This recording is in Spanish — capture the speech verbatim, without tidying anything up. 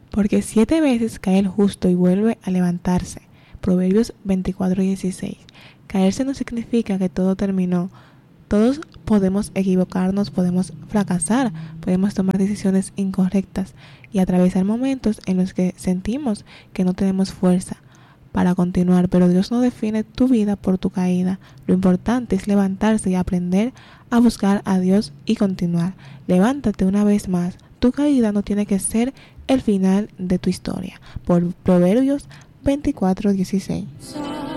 porque siete veces cae el justo y vuelve a levantarse. Proverbios veinticuatro dieciséis. Caerse no significa que todo terminó. Todos podemos equivocarnos, podemos fracasar, podemos tomar decisiones incorrectas y atravesar momentos en los que sentimos que no tenemos fuerza para continuar, pero Dios no define tu vida por tu caída. Lo importante es levantarse y aprender a buscar a Dios y continuar. Levántate una vez más. Tu caída no tiene que ser el final de tu historia. Por Proverbios veinticuatro dieciséis.